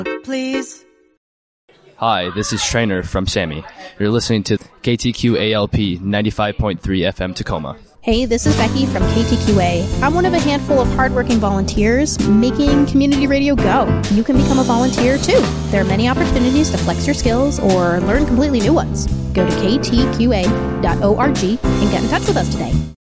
Please. Hi, this is Trainer from Sammy. You're listening to KTQALP 95.3 FM Tacoma. Hey, this is Becky from KTQA. I'm one of a handful of hardworking volunteers making community radio go. You can become a volunteer too. There are many opportunities to flex your skills or learn completely new ones. Go to ktqa.org and get in touch with us today.